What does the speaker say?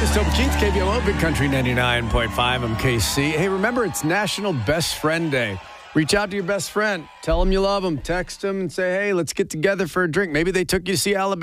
is Toby Keith, KBOO, Big Country 99.5. I'm KC. Hey, remember, it's National Best Friend Day. Reach out to your best friend. Tell them you love them. Text them and say, hey, let's get together for a drink. Maybe they took you to see Alabama.